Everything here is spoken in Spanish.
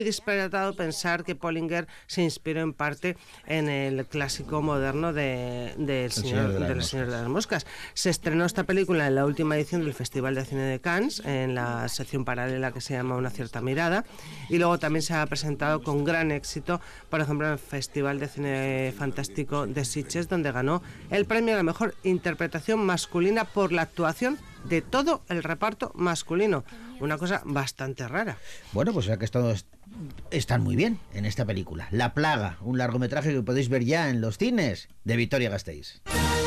disparatado pensar que Pollinger se inspiró en parte en el clásico moderno del Señor de las Moscas. Se estrenó esta película en la última edición del Festival de Cine de Cannes, en la sección paralela que se llama Una cierta mirada, y luego también se ha presentado con gran éxito, por ejemplo, en el Festival de Cine Fantástico de Sitges, donde ganó el premio a la mejor interpretación masculina por la actuación de todo el reparto masculino. Una cosa bastante rara. Bueno, pues ya que están muy bien en esta película. La plaga, un largometraje que podéis ver ya en los cines de Vitoria-Gasteiz.